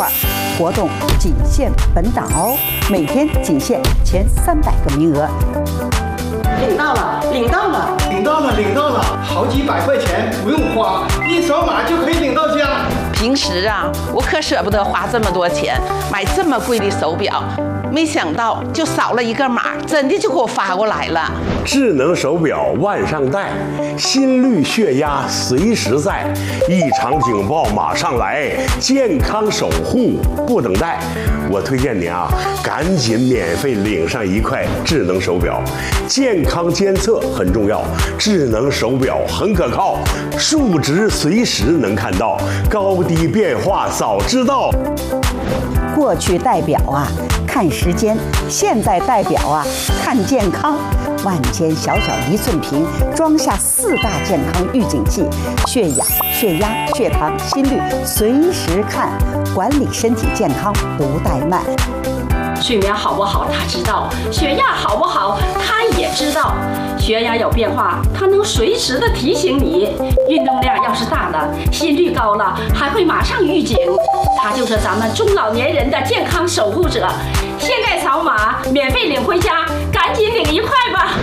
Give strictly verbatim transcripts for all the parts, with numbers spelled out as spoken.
活动仅限本档哦，每天仅限前三百个名额。 领到了，领到了， 领到了，领到了，好几百块钱不用花，一扫码就可以领到家。 平时啊，我可舍不得花这么多钱买这么贵的手表，没想到就扫了一个码，真的就给我发过来了。 智能手表腕上戴，心率血压随时在，异常警报马上来，健康守护不等待。我推荐你啊，赶紧免费领上一块智能手表，健康监测很重要，智能手表很可靠，数值随时能看到，高低变化早知道。 过去戴表啊看时间，现在戴表啊看健康。万千小小一寸屏，装下四大健康预警器，血氧、血压、血糖、心率随时看，管理身体健康不怠慢。 睡眠好不好他知道，血压好不好他也知道，血压有变化他能随时的提醒你，运动量要是大了，心率高了还会马上预警，他就是咱们中老年人的健康守护者。现在扫码免费领回家，赶紧领一块吧。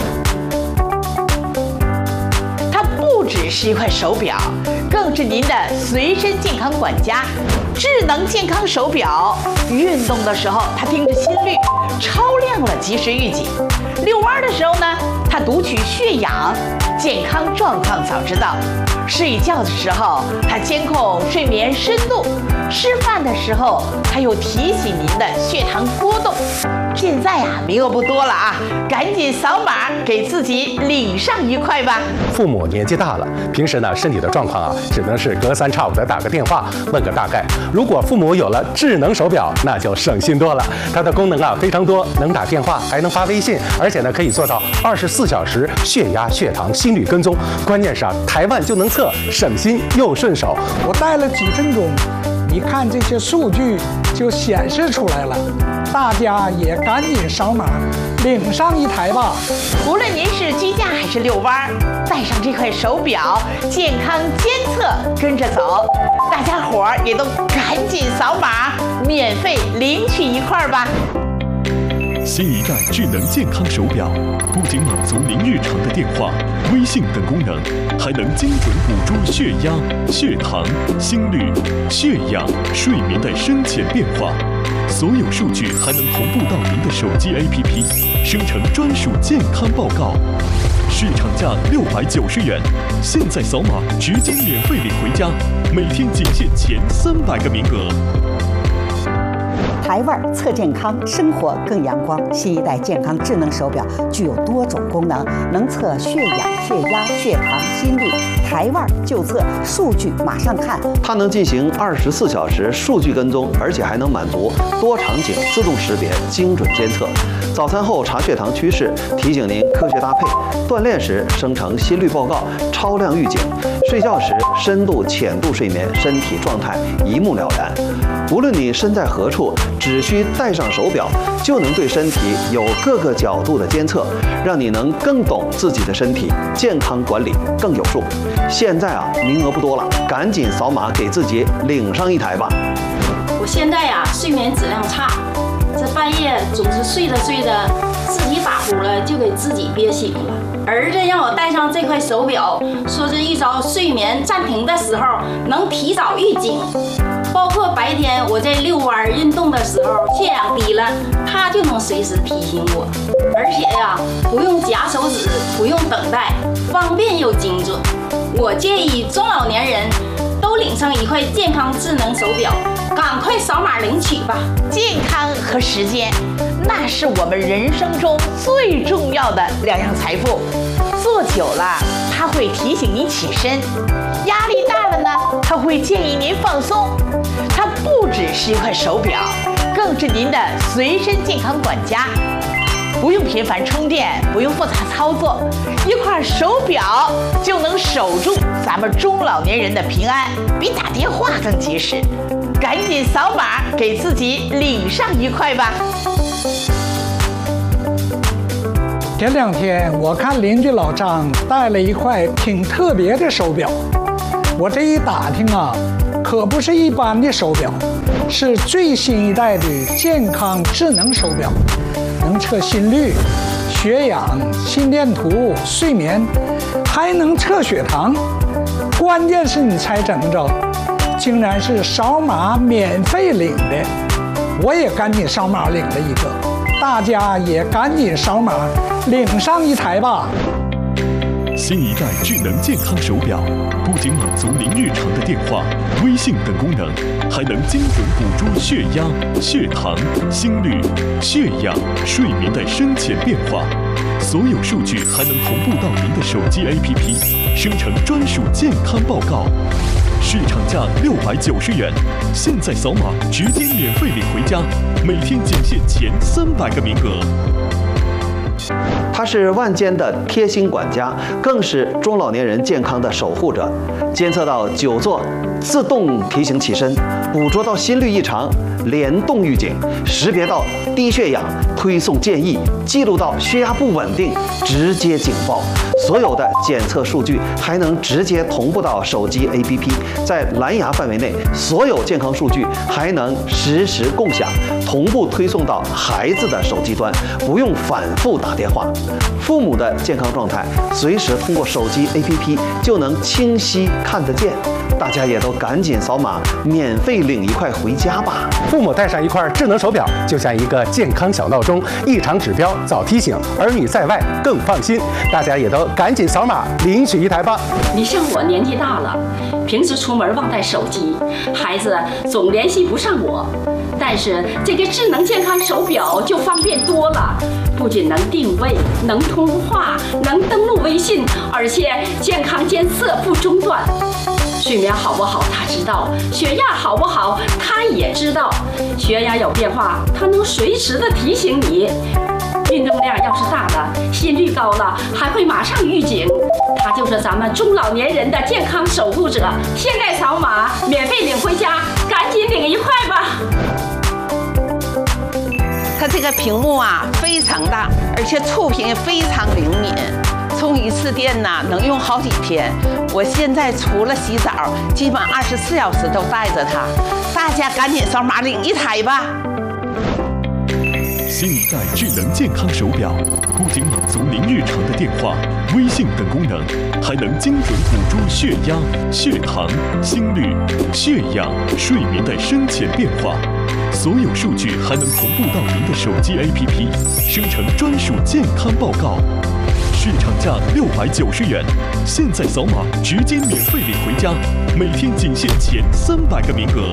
它不只是一块手表，更是您的随身健康管家。智能健康手表，运动的时候它听着心率，超亮了及时预警；遛弯的时候呢，它读取血氧，健康状况早知道；睡觉的时候它监控睡眠深度；吃饭的时候它又提醒您的血糖波动。现在啊，名额不多了啊，赶紧扫码给自己领上一块吧。 父母年纪大了，平时呢身体的状况啊，只能是隔三差五的打个电话问个大概。如果父母有了智能手表，那就省心多了。它的功能啊非常多，能打电话，还能发微信，而且呢可以做到二十四小时血压、血糖、心率跟踪。关键是啊，台湾就能测，省心又顺手。 我戴了几分钟，一看这些数据就显示出来了。大家也赶紧扫码领上一台吧。 无论您是居家还是遛弯，带上这块手表，健康监测跟着走。大家伙儿也都赶紧扫码，免费领取一块吧。 新一代智能健康手表不仅满足您日常的电话、微信等功能，还能精准捕捉血压、血糖、心率、血氧、睡眠的深浅变化。所有数据还能同步到您的手机 A P P， 生成专属健康报告。市场价六百九十元，现在扫码直接免费领回家，每天仅限前三百个名额。 台湾测健康，生活更阳光。新一代健康智能手表具有多种功能，能测血氧、血压、血糖、心率，台湾就测，数据马上看。 它能进行二十四小时数据跟踪，而且还能满足多场景自动识别、精准监测。早餐后查血糖趋势，提醒您科学搭配；锻炼时生成心率报告，超量预警；睡觉时深度、浅度睡眠，身体状态一目了然。无论你身在何处，只需戴上手表，就能对身体有各个角度的监测，让你能更懂自己的身体，健康管理更有数。现在啊，名额不多了，赶紧扫码给自己领上一台吧。 我现在呀、啊，睡眠质量差，这半夜总是睡着睡着，自己打呼了就给自己憋醒了。儿子让我戴上这块手表，说是遇着睡眠暂停的时候能提早预警。包括白天我在遛弯运动的时候，血氧低了，它就能随时提醒我。而且呀，不用夹手指，不用等待，方便又精准。我建议中老年人都领上一块健康智能手表，赶快扫码领取吧。 健康和时间，那是我们人生中最重要的两样财富。坐久了，它会提醒您起身；压力大了呢，它会建议您放松。它不只是一块手表，更是您的随身健康管家。不用频繁充电，不用复杂操作，一块手表就能守住咱们中老年人的平安，比打电话更及时。赶紧扫码给自己领上一块吧。 前两天我看邻居老张戴了一块挺特别的手表，我这一打听啊， 可不是一般的手表，是最新一代的健康智能手表，能测心率、血氧、心电图、睡眠，还能测血糖。关键是你猜怎么着，竟然是扫码免费领的。我也赶紧扫码领了一个，大家也赶紧扫码领上一台吧。 新一代智能健康手表不仅满足您日常的电话、微信等功能，还能精准捕捉血压、血糖、心率、血氧、睡眠的深浅变化。所有数据还能同步到您的手机 A P P， 生成专属健康报告。市场价六百九十元，现在扫码直接免费领回家，每天仅限前三百个名额。 它是万间的贴心管家，更是中老年人健康的守护者。监测到久坐，自动提醒起身；捕捉到心率异常，联动预警；识别到低血氧，推送建议；记录到血压不稳定，直接警报。所有的检测数据还能直接同步到手机 A P P， 在蓝牙范围内，所有健康数据还能实时共享，同步推送到孩子的手机端，不用反复打电话。父母的健康状态随时通过手机 A P P 就能清晰看得见。大家也都赶紧扫码，免费领一块回家吧。 父母带上一块智能手表，就像一个健康小闹钟，异常指标早提醒，儿女在外更放心。大家也都赶紧扫码领取一台吧。 你像我年纪大了，平时出门忘带手机，孩子总联系不上我。但是这个智能健康手表就方便多了，不仅能定位、能通话、能登录微信，而且健康监测不中断。睡眠好不好他知道，血压好不好他也知道，血压有变化他能随时的提醒你。运动量要是大了，心率高了，还会马上预警。它就是咱们中老年人的健康守护者。现在扫码免费领回家，赶紧领一块吧。 它这个屏幕啊非常大，而且触屏也非常灵敏，充一次电呐能用好几天。我现在除了洗澡，基本二十四小时都带着它。大家赶紧扫码领一台吧。 新一代智能健康手表不仅满足您日常的电话、微信等功能，还能精准捕捉血压、血糖、心率、血氧、睡眠的深浅变化。所有数据还能同步到您的手机 A P P， 生成专属健康报告。市场价六百九十元，现在扫码直接免费领回家，每天仅限前三百个名额。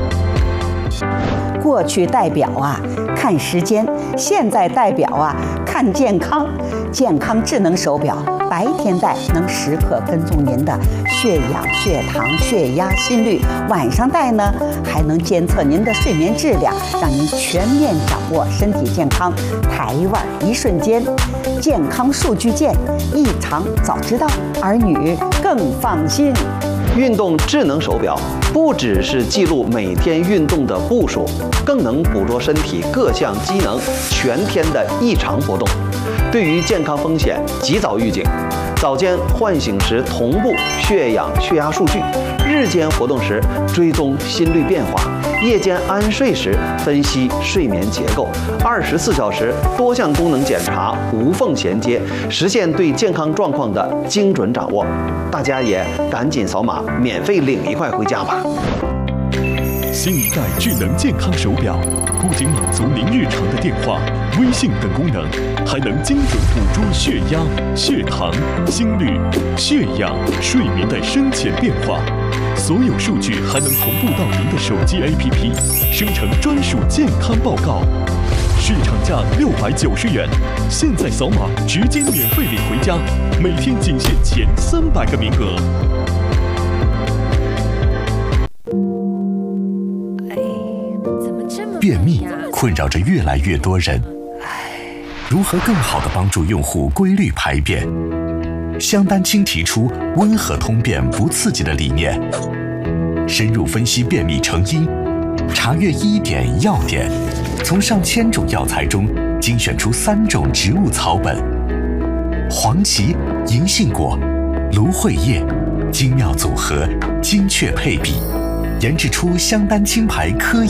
过去戴表啊看时间，现在戴表啊看健康。健康智能手表白天戴能时刻跟踪您的血氧、血糖、血压、心率；晚上戴呢还能监测您的睡眠质量，让您全面掌握身体健康。台湾一瞬间，健康数据见，异常早知道，儿女更放心。 运动智能手表不只是记录每天运动的步数，更能捕捉身体各项机能全天的异常波动，对于健康风险及早预警。早间唤醒时同步血氧、血压数据，日间活动时追踪心率变化，夜间安睡时分析睡眠结构，二十四小时多项功能检查无缝衔接，实现对健康状况的精准掌握。大家也赶紧扫码免费领一块回家吧。 新一代智能健康手表不仅满足您日常的电话、微信等功能，还能精准捕捉血压、血糖、心率、血氧、睡眠的深浅变化。所有数据还能同步到您的手机 A P P， 生成专属健康报告。市场价六百九十元，现在扫码直接免费领回家，每天仅限前三百个名额。 便秘困扰着越来越多人，如何更好地帮助用户规律排便？香丹青提出温和通便不刺激的理念，深入分析便秘成因，查阅医典药典，从上千种药材中精选出三种植物草本：黄芪、银杏果、芦荟叶，精妙组合，精确配比， 研制出香丹清牌科